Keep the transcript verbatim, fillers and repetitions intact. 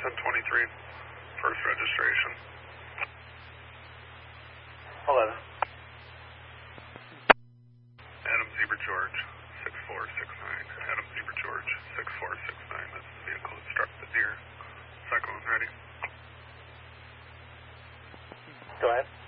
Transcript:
ten twenty-three, first registration. eleven. Adam Zebra George, six four six nine. Adam Zebra George, six four six nine. That's the vehicle that struck the deer. Cyclone ready. Go ahead.